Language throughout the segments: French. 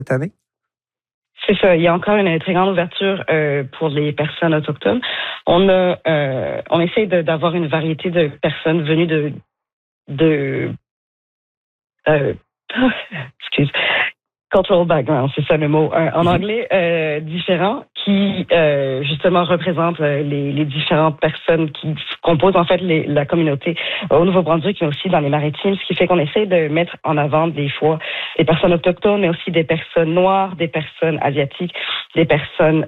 cette année? C'est ça. Il y a encore une très grande ouverture pour les personnes autochtones. On essaie d'avoir une variété de personnes venues excuse, cultural background, c'est ça le mot en anglais, différents, qui justement représentent les différentes personnes qui composent en fait la communauté au Nouveau-Brunswick, mais aussi dans les Maritimes, ce qui fait qu'on essaie de mettre en avant des fois des personnes autochtones, mais aussi des personnes noires, des personnes asiatiques, des personnes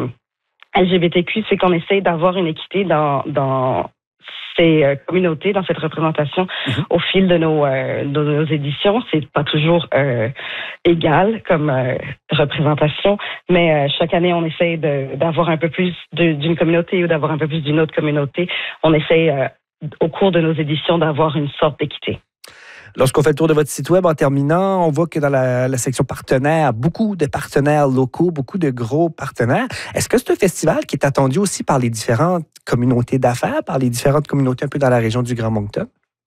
LGBTQ, c'est qu'on essaie d'avoir une équité dans ces communautés, dans cette représentation au fil de nos éditions. C'est pas toujours égal comme représentation, mais chaque année, on essaie d'avoir un peu plus d'une communauté ou d'avoir un peu plus d'une autre communauté. On essaie, au cours de nos éditions, d'avoir une sorte d'équité. Lorsqu'on fait le tour de votre site web, en terminant, on voit que dans la section partenaires, beaucoup de partenaires locaux, beaucoup de gros partenaires. Est-ce que c'est un festival qui est attendu aussi par les différentes communautés d'affaires, par les différentes communautés un peu dans la région du Grand Moncton?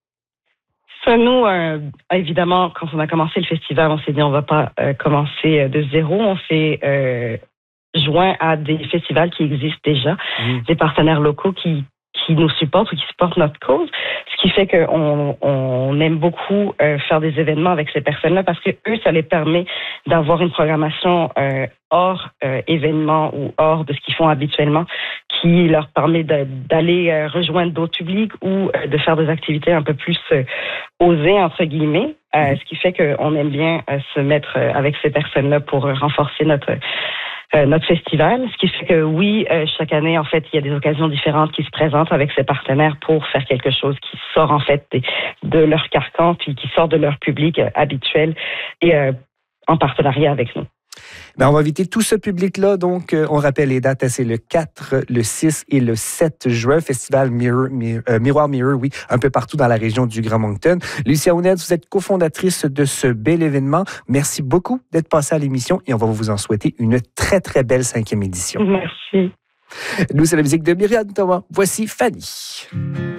Ça, nous, évidemment, quand on a commencé le festival, on s'est dit on va pas commencer de zéro. On s'est joint à des festivals qui existent déjà, des partenaires locaux qui nous supportent ou qui supportent notre cause, ce qui fait qu'on aime beaucoup faire des événements avec ces personnes-là parce que eux, ça les permet d'avoir une programmation hors événements ou hors de ce qu'ils font habituellement, qui leur permet d'aller rejoindre d'autres publics ou de faire des activités un peu plus osées, entre guillemets, ce qui fait qu'on aime bien se mettre avec ces personnes-là pour renforcer notre festival, ce qui fait que oui, chaque année, en fait, il y a des occasions différentes qui se présentent avec ces partenaires pour faire quelque chose qui sort, en fait, de leur carcan, puis qui sort de leur public habituel et en partenariat avec nous. Bien, on va inviter tout ce public-là. Donc, on rappelle les dates, c'est le 4, le 6 et le 7 juin. Festival Miroir Mirror, oui, un peu partout dans la région du Grand Moncton. Lucia Ouned, vous êtes cofondatrice de ce bel événement. Merci beaucoup d'être passée à l'émission et on va vous en souhaiter une très, très belle 5e édition. Merci. Nous, c'est la musique de Myriam Thomas. Voici Fanny.